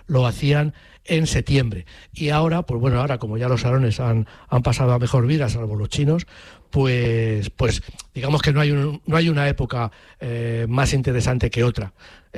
lo hacían en septiembre. Y ahora, pues bueno, ahora como ya los salones han pasado a mejor vida, salvo los chinos, pues digamos que no hay una época más interesante que otra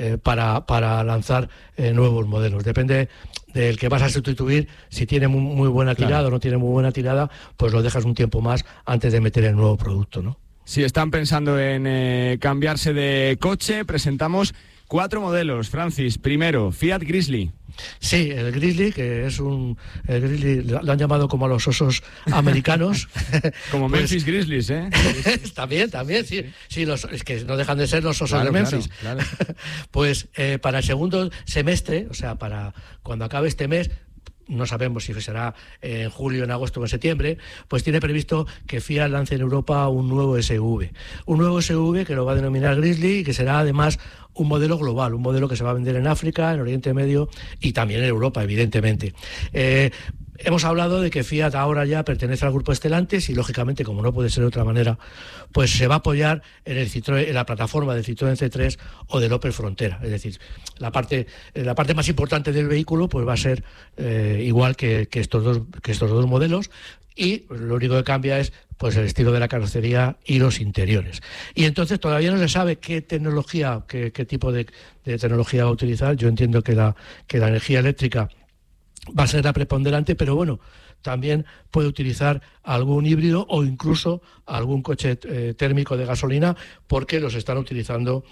para lanzar nuevos modelos. Depende del que vas a sustituir, si tiene muy buena tirada o no tiene muy buena tirada, pues lo dejas un tiempo más antes de meter el nuevo producto, ¿no? Si están pensando en cambiarse de coche, presentamos 4 modelos. Francis, primero, Fiat Grizzly. Sí, el Grizzly, que es el Grizzly lo han llamado como a los osos americanos. Como pues, Memphis Grizzlies, ¿eh? También, sí. Sí, es que no dejan de ser los osos de Memphis. Claro. Pues para el segundo semestre, o sea, para cuando acabe este mes, no sabemos si será en julio, en agosto o en septiembre, pues tiene previsto que Fiat lance en Europa un nuevo SUV. Un nuevo SUV que lo va a denominar Grizzly y que será además un modelo global, un modelo que se va a vender en África, en Oriente Medio y también en Europa, evidentemente. Hemos hablado de que Fiat ahora ya pertenece al grupo Stellantis y, lógicamente, como no puede ser de otra manera, pues se va a apoyar en la plataforma del Citroën C3 o del Opel Frontera. Es decir, la parte más importante del vehículo pues va a ser igual que estos dos modelos, y lo único que cambia es pues el estilo de la carrocería y los interiores. Y entonces todavía no se sabe qué tecnología, qué tipo de tecnología va a utilizar. Yo entiendo que la energía eléctrica va a ser la preponderante, pero bueno, también puede utilizar algún híbrido o incluso algún coche térmico de gasolina, porque los están utilizando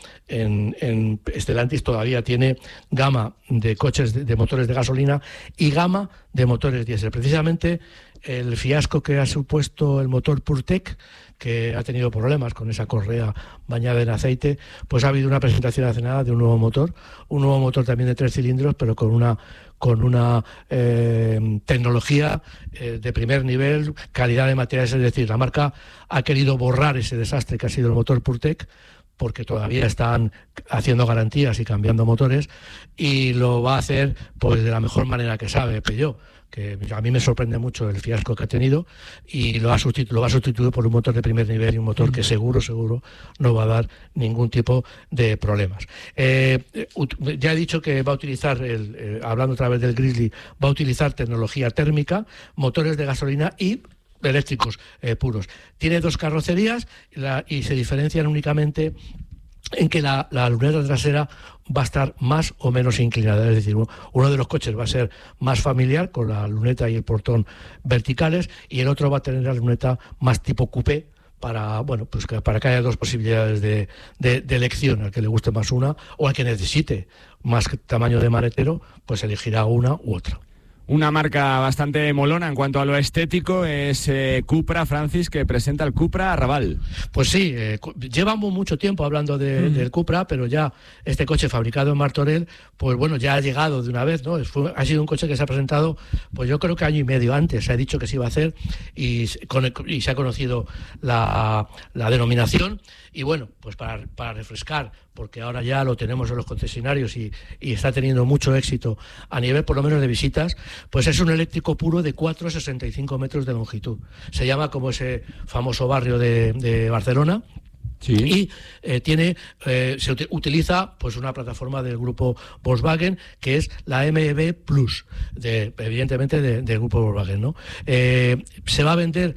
en Stellantis. Todavía tiene gama de coches de motores de gasolina y gama de motores diésel. Precisamente el fiasco que ha supuesto el motor PureTech, que ha tenido problemas con esa correa bañada en aceite, pues ha habido una presentación hace nada de un nuevo motor también de 3 cilindros, pero con una tecnología de primer nivel, calidad de materiales. Es decir, la marca ha querido borrar ese desastre que ha sido el motor PureTech, porque todavía están haciendo garantías y cambiando motores, y lo va a hacer pues de la mejor manera que sabe Peugeot, que a mí me sorprende mucho el fiasco que ha tenido, y lo va a sustituir por un motor de primer nivel y un motor que seguro no va a dar ningún tipo de problemas. Ya he dicho que va a utilizar, hablando otra vez del Grizzly, va a utilizar tecnología térmica, motores de gasolina y eléctricos puros. Tiene 2 carrocerías y se diferencian únicamente en que la luneta trasera va a estar más o menos inclinada. Es decir, uno de los coches va a ser más familiar, con la luneta y el portón verticales, y el otro va a tener la luneta más tipo coupé, para que haya 2 posibilidades de elección. Al que le guste más una, o al que necesite más tamaño de maletero, pues elegirá una u otra. Una marca bastante molona en cuanto a lo estético es Cupra, Francis, que presenta el Cupra Raval. Pues sí, llevamos mucho tiempo hablando del Cupra, pero ya este coche fabricado en Martorell, pues bueno, ya ha llegado de una vez, ¿no? Ha sido un coche que se ha presentado, pues yo creo que año y medio antes. Se ha dicho que se iba a hacer y se ha conocido la denominación. Y bueno, pues para refrescar, porque ahora ya lo tenemos en los concesionarios y está teniendo mucho éxito a nivel por lo menos de visitas, pues es un eléctrico puro de 4,65 metros de longitud. Se llama como ese famoso barrio de Barcelona. Sí. Y se utiliza pues una plataforma del grupo Volkswagen, que es la MEB Plus, evidentemente del grupo Volkswagen, ¿no? Se va a vender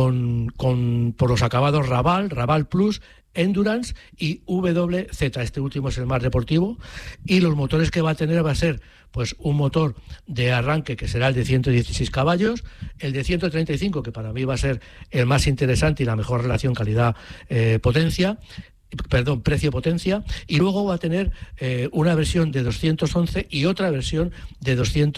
por los acabados Raval Plus, Endurance y WZ. Este último es el más deportivo, y los motores que va a tener va a ser pues un motor de arranque que será el de 116 caballos, el de 135, que para mí va a ser el más interesante y la mejor relación precio-potencia, y luego va a tener una versión de 211 y otra versión de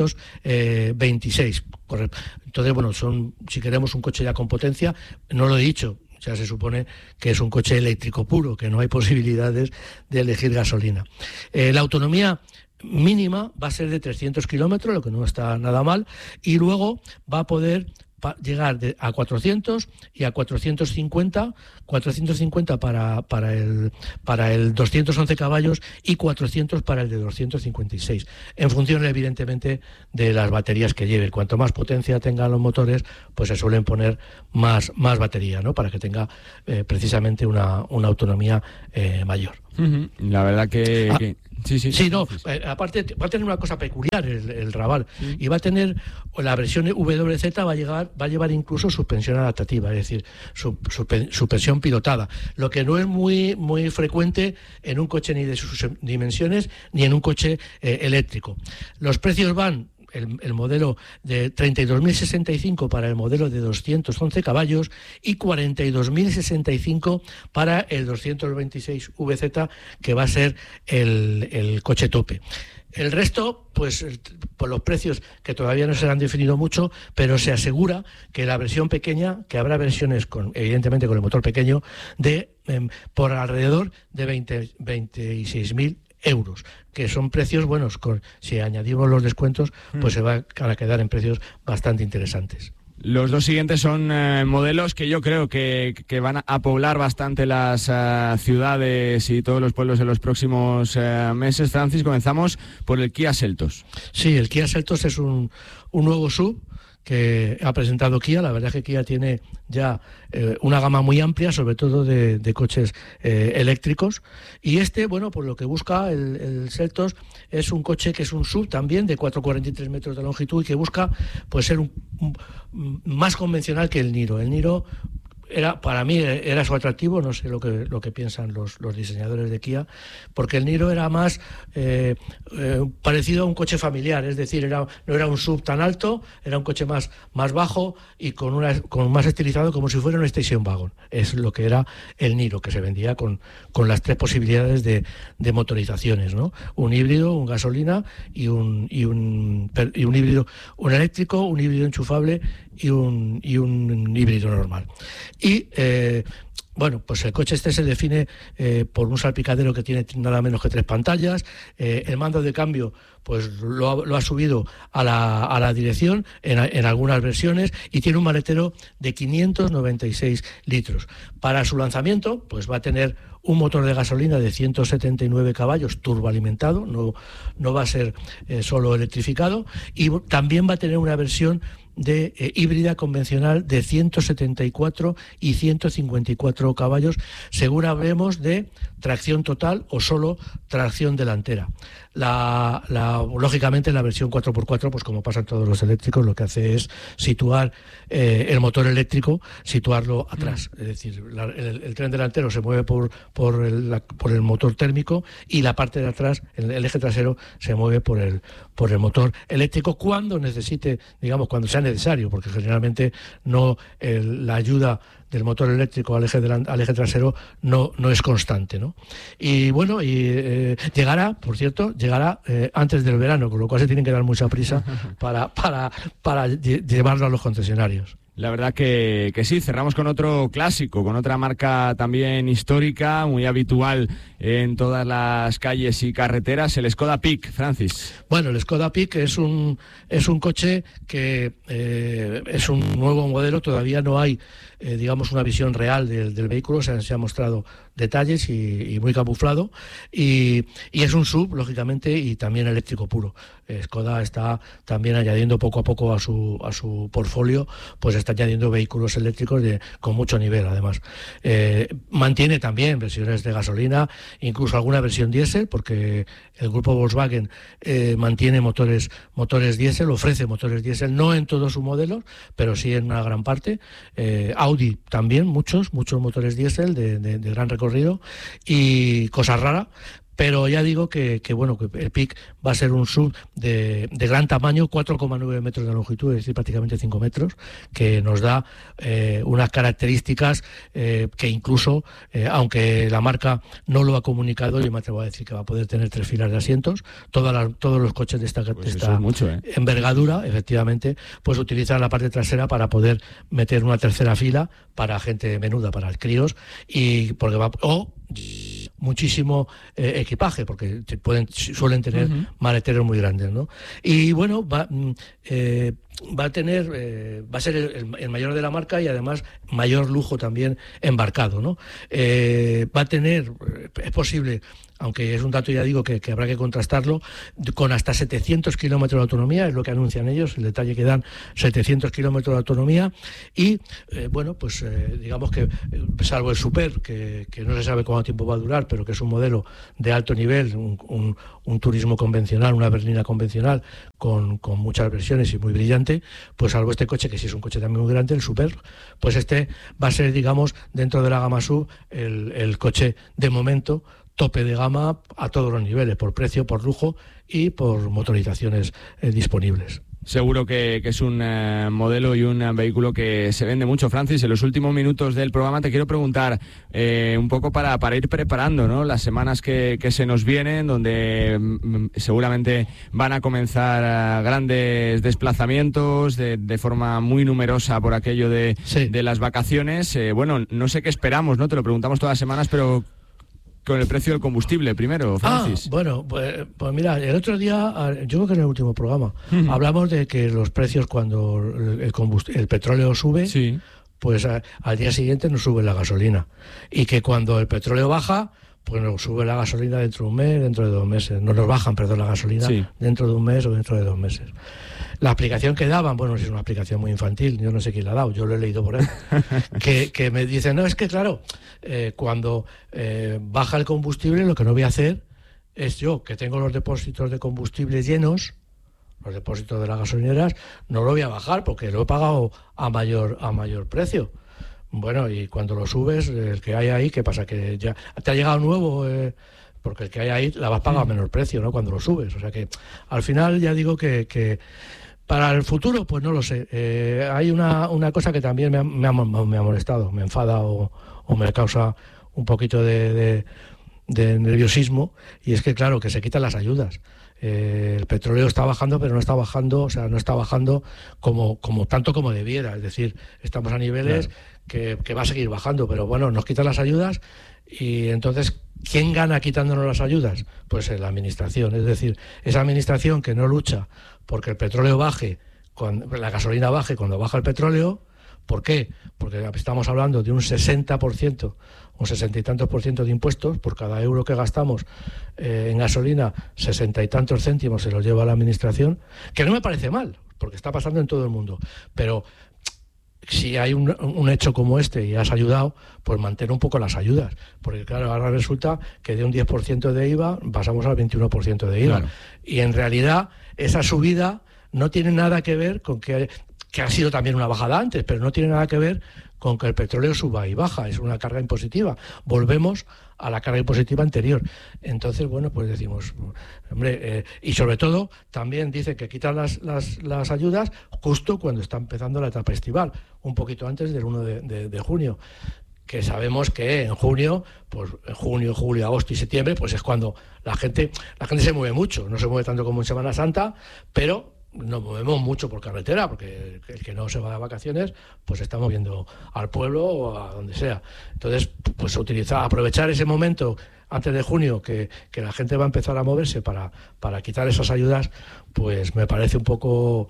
226. Correcto. Entonces, bueno, si queremos un coche ya con potencia, no lo he dicho, ya se supone que es un coche eléctrico puro, que no hay posibilidades de elegir gasolina. La autonomía mínima va a ser de 300 kilómetros, lo que no está nada mal, y luego va a poder llegar a 400 y a 450 para el 211 caballos y 400 para el de 256, en función evidentemente de las baterías que lleve. Cuanto más potencia tengan los motores, pues se suelen poner más batería, ¿no? Para que tenga precisamente una autonomía mayor. La verdad que Sí, no, aparte va a tener una cosa peculiar el Raval, y va a tener, la versión WZ va a llevar incluso suspensión adaptativa, es decir, suspensión pilotada, lo que no es muy frecuente en un coche ni de sus dimensiones ni en un coche eléctrico. Los precios van: el modelo de 32.065 para el modelo de 211 caballos y 42.065 para el 226 VZ, que va a ser el coche tope. El resto, pues por los precios que todavía no se han definido mucho, pero se asegura que la versión pequeña, que habrá versiones evidentemente con el motor pequeño, por alrededor de 26.000 euros, que son precios buenos. Si añadimos los descuentos, pues se van a quedar en precios bastante interesantes. Los dos siguientes son modelos que yo creo que van a poblar bastante las ciudades y todos los pueblos en los próximos meses. Francis, comenzamos por el Kia Seltos. Sí, el Kia Seltos es un nuevo SUV que ha presentado Kia. La verdad es que Kia tiene ya una gama muy amplia, sobre todo de coches eléctricos, y pues lo que busca el Seltos es un coche que es un SUV también de 4,43 metros de longitud, y que busca pues ser más convencional que el Niro. El Niro para mí era su atractivo, no sé lo que piensan los diseñadores de Kia, porque el Niro era más parecido a un coche familiar, es decir, no era un SUV tan alto, era un coche más bajo y con más estilizado, como si fuera un station wagon. Es lo que era el Niro, que se vendía con las tres posibilidades de motorizaciones, ¿no? Un híbrido, un gasolina y un híbrido, un eléctrico, un híbrido enchufable y un híbrido normal. Y pues el coche se define por un salpicadero que tiene nada menos que 3 pantallas. El mando de cambio pues lo ha subido a la dirección en algunas versiones, y tiene un maletero de 596 litros. Para su lanzamiento pues va a tener un motor de gasolina de 179 caballos turboalimentado, no va a ser solo electrificado, y también va a tener una versión de híbrida convencional de 174 y 154 caballos, según hablemos de tracción total o solo tracción delantera. Lógicamente la versión 4x4, pues como pasa en todos los eléctricos, lo que hace es situar el motor eléctrico, situarlo atrás. Es decir, el tren delantero se mueve por el motor térmico, y la parte de atrás, el eje trasero, se mueve por el motor eléctrico cuando necesite, cuando sea necesario, porque generalmente la ayuda del motor eléctrico al eje trasero no es constante, ¿no? Y llegará antes del verano, con lo cual se tienen que dar mucha prisa para llevarlo a los concesionarios. La verdad que sí. Cerramos con otro clásico, con otra marca también histórica, muy habitual en todas las calles y carreteras, el Skoda Peak. Francis. Bueno, el Skoda Peak es un coche que es un nuevo modelo. Todavía no hay una visión real del vehículo. Se han mostrado detalles y muy camuflado, y es un SUV, lógicamente, y también eléctrico puro. Skoda está también añadiendo poco a poco a su portfolio, pues está añadiendo vehículos eléctricos con mucho nivel. Además, mantiene también versiones de gasolina, incluso alguna versión diésel, porque el grupo Volkswagen mantiene motores diésel, ofrece motores diésel, no en todos sus modelos, pero sí en una gran parte. Audi también, muchos motores diésel de gran recorrido, y cosa rara. Pero ya digo que el Peak va a ser un SUV de gran tamaño, 4,9 metros de longitud, es decir, prácticamente 5 metros, que nos da unas características que incluso, aunque la marca no lo ha comunicado, yo me atrevo a decir que va a poder tener 3 filas de asientos. Todos los coches de esta envergadura, efectivamente, pues utilizan la parte trasera para poder meter una tercera fila para gente menuda, para críos, y porque muchísimo equipaje, porque suelen tener maleteros muy grandes, ¿no? Y va a ser el mayor de la marca y además mayor lujo también embarcado, ¿no? Va a tener, es posible, aunque es un dato, ya digo, que habrá que contrastarlo, con hasta 700 kilómetros de autonomía, es lo que anuncian ellos, el detalle que dan, 700 kilómetros de autonomía, y digamos que, salvo el Super, que no se sabe cuánto tiempo va a durar, pero que es un modelo de alto nivel, un turismo convencional, una berlina convencional, con muchas versiones y muy brillante, pues salvo este coche, que sí es un coche también muy grande, el Super, pues este va a ser, digamos, dentro de la gama SUV, el coche de momento tope de gama a todos los niveles, por precio, por lujo y por motorizaciones disponibles. Seguro que es un modelo y un vehículo que se vende mucho. Francis, en los últimos minutos del programa te quiero preguntar un poco para ir preparando, ¿no?, las semanas que se nos vienen, donde seguramente van a comenzar grandes desplazamientos de forma muy numerosa por aquello de las vacaciones. No sé qué esperamos, ¿no? Te lo preguntamos todas las semanas, pero con el precio del combustible primero, Francis. Pues mira, el otro día, yo creo que en el último programa, hablamos de que los precios cuando el petróleo sube, pues al día siguiente nos sube la gasolina. Y que cuando el petróleo baja, pues nos sube la gasolina dentro de un mes, dentro de 2 meses. No nos bajan, la gasolina dentro de un mes o dentro de 2 meses. La aplicación que daban, es una aplicación muy infantil, yo no sé quién la ha dado, yo lo he leído por ahí, que me dicen, no, es que claro, cuando baja el combustible, lo que no voy a hacer es yo, que tengo los depósitos de combustible llenos, los depósitos de las gasolineras, no lo voy a bajar porque lo he pagado a mayor precio. Bueno, y cuando lo subes, el que hay ahí, ¿qué pasa? Que ya te ha llegado nuevo, porque el que hay ahí la vas a pagar a menor precio, ¿no?, cuando lo subes. O sea que al final ya digo que para el futuro, pues no lo sé. Hay una cosa que también me ha molestado, me enfada o me causa un poquito de nerviosismo, y es que, claro, que se quitan las ayudas. El petróleo está bajando, pero no está bajando, no está bajando como tanto como debiera. Es decir, estamos a niveles que va a seguir bajando, pero bueno, nos quitan las ayudas y entonces, ¿quién gana quitándonos las ayudas? Pues la administración. Es decir, esa administración que no lucha porque el petróleo baje, cuando la gasolina baje cuando baja el petróleo. ¿Por qué? Porque estamos hablando de un 60%, un 60 y tantos % de impuestos. Por cada euro que gastamos en gasolina, 60 y tantos céntimos se los lleva la administración, que no me parece mal, porque está pasando en todo el mundo. Pero si hay un hecho como este y has ayudado, pues mantén un poco las ayudas. Porque claro, ahora resulta que de un 10% de IVA pasamos al 21% de IVA. Claro. Y en realidad esa subida no tiene nada que ver con que ha sido también una bajada antes, pero no tiene nada que ver con que el petróleo suba y baja, es una carga impositiva. Volvemos a la carga impositiva anterior. Entonces, pues decimos, hombre, y sobre todo también dice que quitan las ayudas justo cuando está empezando la etapa estival, un poquito antes del 1 de junio. Que sabemos que en junio, julio, agosto y septiembre, pues es cuando la gente se mueve mucho, no se mueve tanto como en Semana Santa, pero nos movemos mucho por carretera, porque el que no se va de vacaciones, pues se está moviendo al pueblo o a donde sea. Entonces, pues aprovechar ese momento antes de junio que la gente va a empezar a moverse para quitar esas ayudas, pues me parece un poco,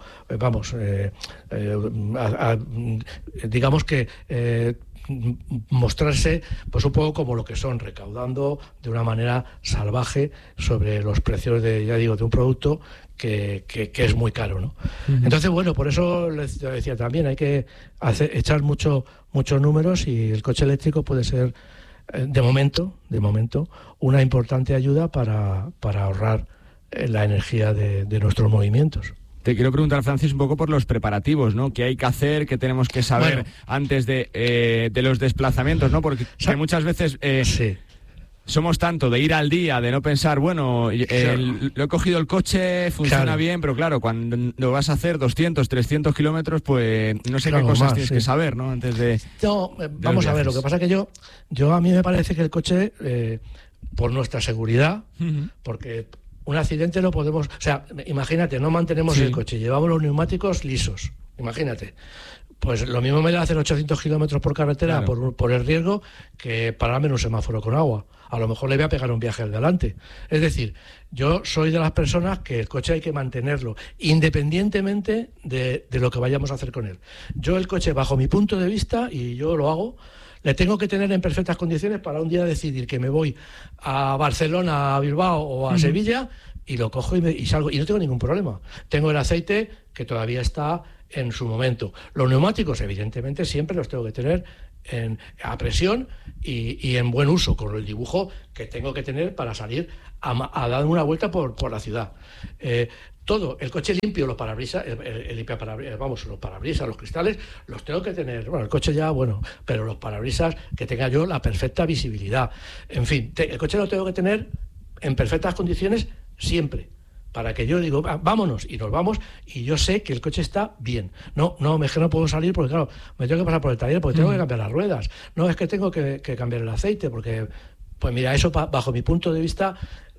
digamos que mostrarse pues un poco como lo que son, recaudando de una manera salvaje sobre los precios de un producto que es muy caro, ¿no? Uh-huh. Entonces, por eso les decía también, hay que echar muchos números, y el coche eléctrico puede ser de momento una importante ayuda para ahorrar la energía de nuestros movimientos. Te quiero preguntar, Francis, un poco por los preparativos, ¿no? ¿Qué hay que hacer? ¿Qué tenemos que saber antes de los desplazamientos, ¿no? Porque muchas veces somos tanto de ir al día, de no pensar, lo he cogido el coche, funciona bien, pero claro, cuando lo vas a hacer 200, 300 kilómetros, pues no sé qué cosas tienes que saber, ¿no? Antes de... Vamos a ver, lo que pasa es que yo a mí me parece que el coche, por nuestra seguridad, porque un accidente no podemos... imagínate, no mantenemos el coche, llevamos los neumáticos lisos, imagínate. pues lo mismo me da hacer 800 kilómetros por carretera, claro, por el riesgo, que pararme en un semáforo con agua. A lo mejor le voy a pegar un viaje al delante. Es decir, yo soy de las personas que el coche hay que mantenerlo, independientemente de lo que vayamos a hacer con él. Yo el coche, bajo mi punto de vista, y yo lo hago, le tengo que tener en perfectas condiciones para un día decidir que me voy a Barcelona, a Bilbao o a Sevilla, y lo cojo y salgo, y no tengo ningún problema. Tengo el aceite que todavía está en su momento. Los neumáticos, evidentemente, siempre los tengo que tener a presión y en buen uso, con el dibujo que tengo que tener para salir a dar una vuelta por la ciudad. Todo, el coche limpio, los parabrisas, los parabrisas, los cristales, los tengo que tener. Bueno, el coche ya, pero los parabrisas, que tenga yo la perfecta visibilidad. En fin, el coche lo tengo que tener en perfectas condiciones siempre, para que yo digo, vámonos, y nos vamos, y yo sé que el coche está bien. No puedo salir porque, claro, me tengo que pasar por el taller porque tengo que cambiar las ruedas. No, es que tengo que cambiar el aceite porque, pues mira, eso bajo mi punto de vista,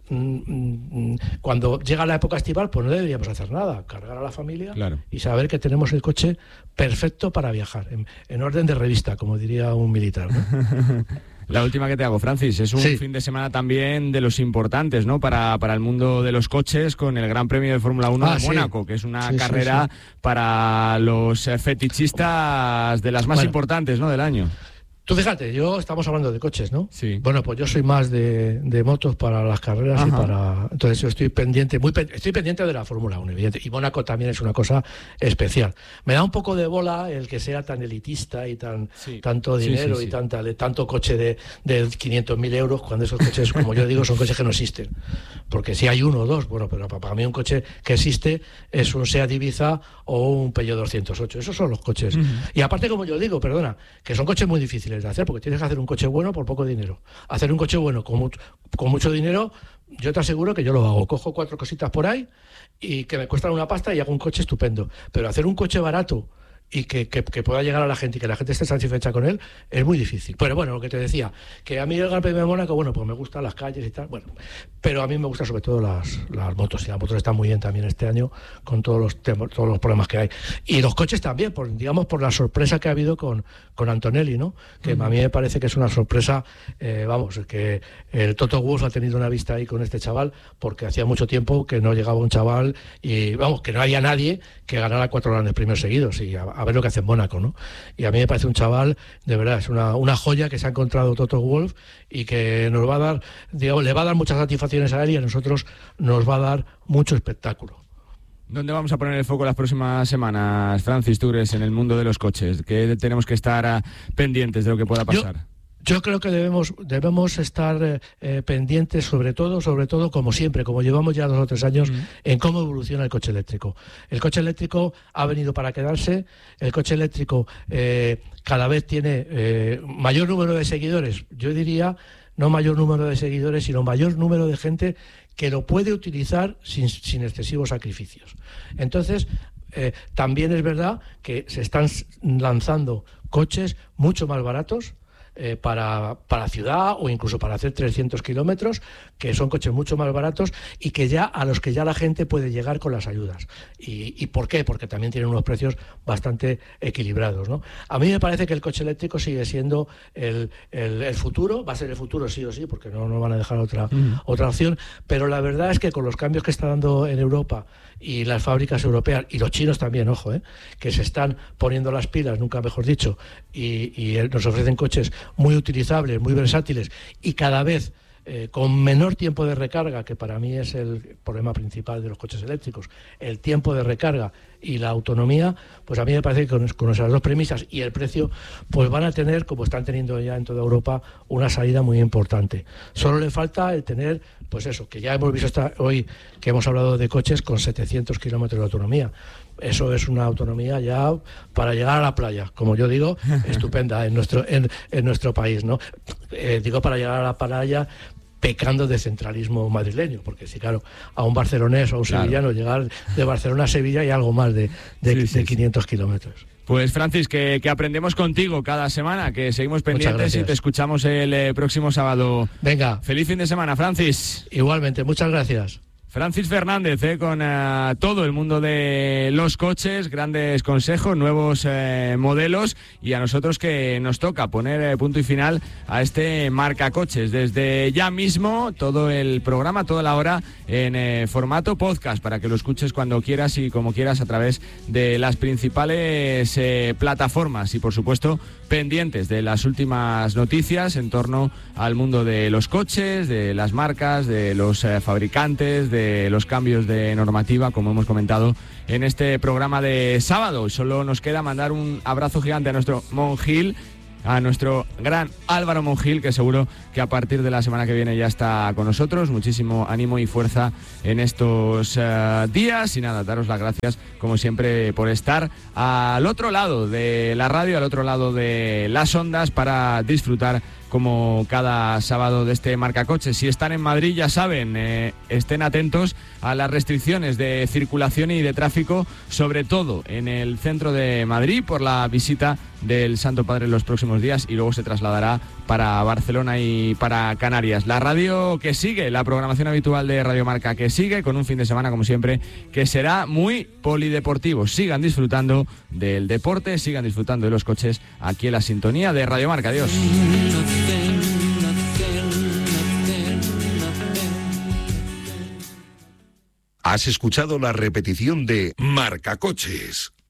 cuando llega la época estival, pues no deberíamos hacer nada, cargar a la familia, claro, y saber que tenemos el coche perfecto para viajar, en orden de revista, como diría un militar, ¿no? La última que te hago, Francis, es un fin de semana también de los importantes, ¿no? Para el mundo de los coches, con el Gran Premio de Fórmula 1 de Mónaco, que es una carrera para los fetichistas de las más importantes, ¿no?, del año. Tú fíjate, estamos hablando de coches, ¿no? Sí. Bueno, pues yo soy más de motos para las carreras. Ajá. Entonces yo estoy pendiente de la Fórmula 1, evidente. Y Mónaco también es una cosa especial. Me da un poco de bola el que sea tan elitista y tanto dinero y tanto coche de 500.000 euros, cuando esos coches, como yo digo, son coches que no existen. Porque si hay uno o dos, pero para mí un coche que existe es un Seat Ibiza o un Peugeot 208. Esos son los coches. Uh-huh. Y aparte, como yo digo, que son coches muy difíciles de hacer, porque tienes que hacer un coche bueno por poco dinero. Hacer un coche bueno con mucho dinero, yo te aseguro que yo lo hago. Cojo 4 cositas por ahí y que me cuestan una pasta y hago un coche estupendo. Pero hacer un coche barato y que pueda llegar a la gente y que la gente esté satisfecha con él es muy difícil. Pero bueno, lo que te decía, que a mí el Gran Premio de Mónaco, pues me gustan las calles y tal, pero a mí me gustan sobre todo las motos, y las motos están muy bien también este año con todos los problemas que hay. Y los coches también, por la sorpresa que ha habido con Antonelli, ¿no? Que a mí me parece que es una sorpresa, que el Toto Wolff ha tenido una vista ahí con este chaval, porque hacía mucho tiempo que no llegaba un chaval y, que no había nadie que ganara 4 grandes premios seguidos, y a ver lo que hace en Mónaco, ¿no? Y a mí me parece un chaval, de verdad, es una joya que se ha encontrado Toto Wolff y que nos va a dar, le va a dar muchas satisfacciones a él y a nosotros nos va a dar mucho espectáculo. ¿Dónde vamos a poner el foco las próximas semanas, Francis, tú crees, en el mundo de los coches? ¿Qué tenemos que estar pendientes de lo que pueda pasar? Yo creo que debemos estar pendientes, sobre todo, como siempre, como llevamos ya 2 o 3 años, en cómo evoluciona el coche eléctrico. El coche eléctrico ha venido para quedarse. El coche eléctrico cada vez tiene mayor número de seguidores. Yo diría, no mayor número de seguidores, sino mayor número de gente que lo puede utilizar sin excesivos sacrificios. Entonces, también es verdad que se están lanzando coches mucho más baratos, para ciudad, o incluso para hacer 300 kilómetros, que son coches mucho más baratos y a los que ya la gente puede llegar con las ayudas. ¿Y por qué? Porque también tienen unos precios bastante equilibrados, ¿no? A mí me parece que el coche eléctrico sigue siendo el futuro, va a ser el futuro sí o sí, porque no van a dejar otra opción, pero la verdad es que con los cambios que está dando en Europa y las fábricas europeas, y los chinos también, ojo, que se están poniendo las pilas, nunca mejor dicho, y nos ofrecen coches muy utilizables, muy versátiles, y cada vez con menor tiempo de recarga, que para mí es el problema principal de los coches eléctricos, el tiempo de recarga y la autonomía, pues a mí me parece que con esas 2 premisas y el precio, pues van a tener, como están teniendo ya en toda Europa, una salida muy importante. Solo le falta el tener, pues eso, que ya hemos visto hoy que hemos hablado de coches con 700 kilómetros de autonomía. Eso es una autonomía ya para llegar a la playa, como yo digo, estupenda en nuestro país, ¿no? Digo para llegar a la playa pecando de centralismo madrileño, porque si claro, a un barcelonés o a un sevillano llegar de Barcelona a Sevilla hay algo más de 500 kilómetros. Pues Francis, que aprendemos contigo cada semana, que seguimos pendientes y te escuchamos el próximo sábado. Venga. Feliz fin de semana, Francis. Igualmente, muchas gracias. Francis Fernández, con todo el mundo de los coches, grandes consejos, nuevos modelos, y a nosotros que nos toca poner punto y final a este Marca Coches. Desde ya mismo todo el programa, toda la hora en formato podcast para que lo escuches cuando quieras y como quieras a través de las principales plataformas, y por supuesto pendientes de las últimas noticias en torno al mundo de los coches, de las marcas, de los fabricantes, de los cambios de normativa, como hemos comentado en este programa de sábado. Solo nos queda mandar un abrazo gigante a nuestro Monjil, a nuestro gran Álvaro Monjil, que seguro que a partir de la semana que viene ya está con nosotros. Muchísimo ánimo y fuerza en estos días, y nada, daros las gracias como siempre por estar al otro lado de la radio, al otro lado de las ondas, para disfrutar como cada sábado de este Marca Coches. Si están en Madrid, ya saben, estén atentos a las restricciones de circulación y de tráfico, sobre todo en el centro de Madrid, por la visita del Santo Padre en los próximos días, y luego se trasladará para Barcelona y para Canarias. La radio que sigue, la programación habitual de Radio Marca que sigue, con un fin de semana, como siempre, que será muy polideportivo. Sigan disfrutando del deporte, sigan disfrutando de los coches, aquí en la sintonía de Radio Marca. Adiós. Has escuchado la repetición de Marca Coches.